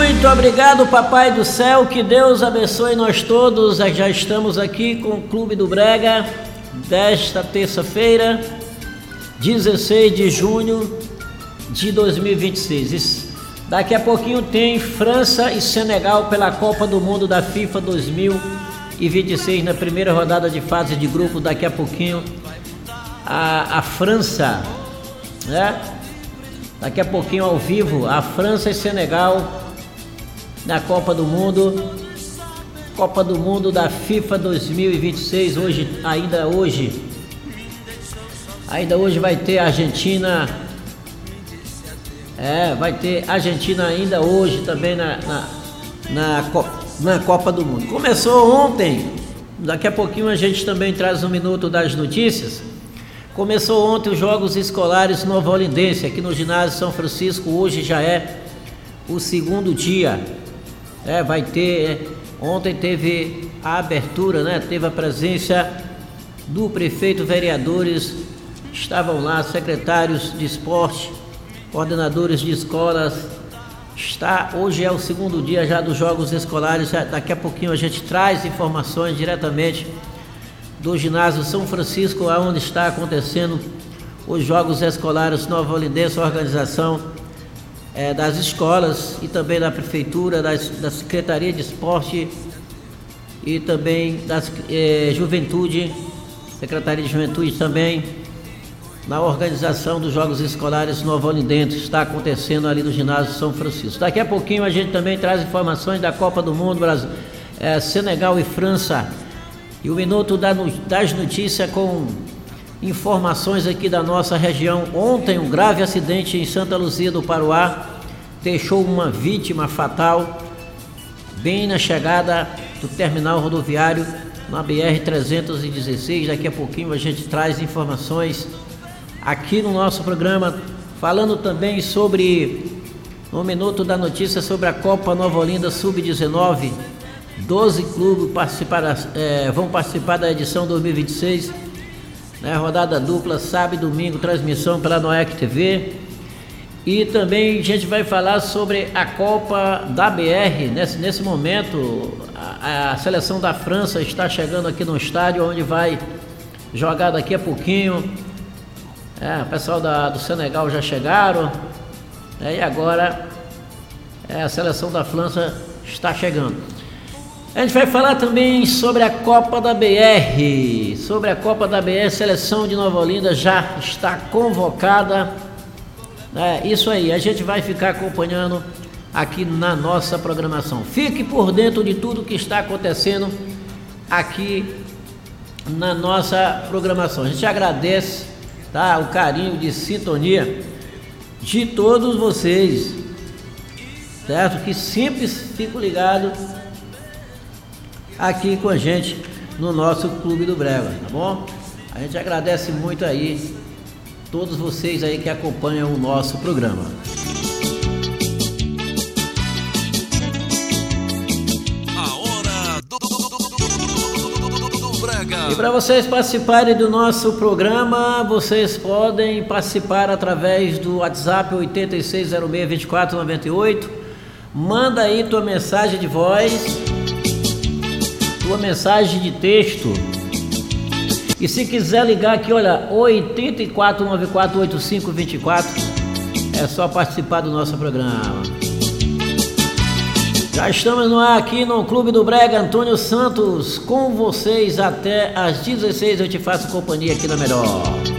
Muito obrigado, Papai do Céu, que Deus abençoe nós todos. Já estamos aqui com o Clube do Brega desta terça-feira, 16 de junho de 2026. Daqui a pouquinho tem França e Senegal pela Copa do Mundo da FIFA 2026 na primeira rodada de fase de grupo. Daqui a pouquinho a França, né? Daqui a pouquinho ao vivo, a França e Senegal na Copa do Mundo da FIFA 2026. Ainda hoje vai ter Argentina. Vai ter Argentina ainda hoje também na Copa do Mundo. Começou ontem, daqui a pouquinho a gente também traz um minuto das notícias. Começou ontem os Jogos Escolares Nova Olindense, aqui no ginásio São Francisco. Hoje já é o segundo dia. Ontem teve a abertura, né? Teve a presença do prefeito, vereadores, estavam lá, secretários de esporte, coordenadores de escolas. Hoje é o segundo dia já dos Jogos Escolares. Daqui a pouquinho a gente traz informações diretamente do ginásio São Francisco, onde está acontecendo os Jogos Escolares Nova Olindense, a organização das escolas e também da prefeitura, da Secretaria de Esporte e também da Juventude, Secretaria de Juventude também, na organização dos Jogos Escolares Nova Olindense. Está acontecendo ali no ginásio São Francisco. Daqui a pouquinho a gente também traz informações da Copa do Mundo, Senegal e França. E o minuto das notícias com informações aqui da nossa região. Ontem um grave acidente em Santa Luzia do Paruá deixou uma vítima fatal bem na chegada do terminal rodoviário na BR-316. Daqui a pouquinho a gente traz informações aqui no nosso programa, falando também no minuto da notícia, sobre a Copa Nova Olinda Sub-19. 12 clubes vão participar da edição 2026, né? Rodada dupla, sábado e domingo, transmissão pela Noec TV. E também a gente vai falar sobre a Copa da BR. Nesse momento, a seleção da França está chegando aqui no estádio, onde vai jogar daqui a pouquinho. O pessoal do Senegal já chegaram, e agora a seleção da França está chegando. A gente vai falar também sobre a Copa da BR. Sobre a Copa da BR, a seleção de Nova Olinda já está convocada. Isso aí, a gente vai ficar acompanhando aqui na nossa programação. Fique por dentro de tudo que está acontecendo aqui na nossa programação. A gente agradece, o carinho de sintonia de todos vocês, certo? Que sempre ficam ligados aqui com a gente no nosso Clube do Brega, tá bom? A gente agradece muito aí todos vocês aí que acompanham o nosso programa. A hora do Brega. E para vocês participarem do nosso programa, vocês podem participar através do WhatsApp 86062498. Manda aí tua mensagem de voz, tua mensagem de texto. E se quiser ligar aqui, olha, 84948524, é só participar do nosso programa. Já estamos no ar aqui no Clube do Brega, Antônio Santos, com vocês até às 16. Eu te faço companhia aqui na Melhor.